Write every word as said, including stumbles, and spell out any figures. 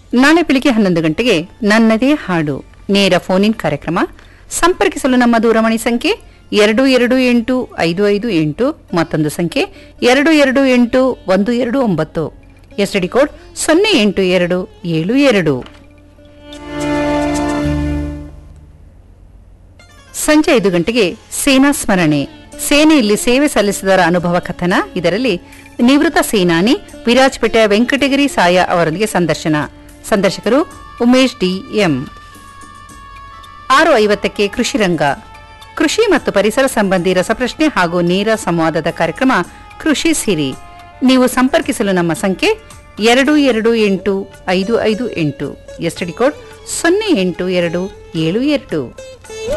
ನಾಳೆ ಬೆಳಿಗ್ಗೆ ಹನ್ನೊಂದು ಗಂಟೆಗೆ ನನ್ನದೇ ಹಾಡು ನೇರ ಫೋನ್ ಇನ್ ಕಾರ್ಯಕ್ರಮ. ಸಂಪರ್ಕಿಸಲು ನಮ್ಮ ದೂರವಾಣಿ ಸಂಖ್ಯೆ ಎರಡು ಎರಡು ಎಂಟು ಐದು ಐದು ಎಂಟು, ಮತ್ತೊಂದು ಸಂಖ್ಯೆ ಎರಡು ಎರಡು ಎಂಟು ಒಂದು ಎರಡು ಒಂಬತ್ತು, ಎಸ್ಟಿಡಿ ಕೋಡ್ ಸೊನ್ನೆ ಎಂಟು ಎರಡು ಏಳು ಎರಡು. ಸಂಜೆ ಐದು ಗಂಟೆಗೆ ಸೇನಾ ಸ್ಮರಣೆ, ಸೇನೆಯಲ್ಲಿ ಸೇವೆ ಸಲ್ಲಿಸಿದವರ ಅನುಭವ ಕಥನ. ಇದರಲ್ಲಿ ನಿವೃತ್ತ ಸೇನಾನಿ ವಿರಾಜಪೇಟೆಯ ವೆಂಕಟಗಿರಿ ಸಾಯ ಅವರೊಂದಿಗೆ ಸಂದರ್ಶನ. ಸಂದರ್ಶಕರು ಉಮೇಶ್ ಡಿ ಎಂ. ಆರು ಐವತ್ತಕ್ಕೆ ಕೃಷಿ ರಂಗ, ಕೃಷಿ ಮತ್ತು ಪರಿಸರ ಸಂಬಂಧಿ ರಸಪ್ರಶ್ನೆ ಹಾಗೂ ನೇರ ಸಂವಾದದ ಕಾರ್ಯಕ್ರಮ ಕೃಷಿ ಸಿರಿ. ನೀವು ಸಂಪರ್ಕಿಸಲು ನಮ್ಮ ಸಂಖ್ಯೆ ಎರಡು ಎರಡು ಎಂಟು ಐದು ಐದು ಎಂಟು, ಎಸ್ಟಿಡಿ ಕೋಡ್ ಸೊನ್ನೆ ಎಂಟು ಎರಡು ಏಳು ಎರಡು.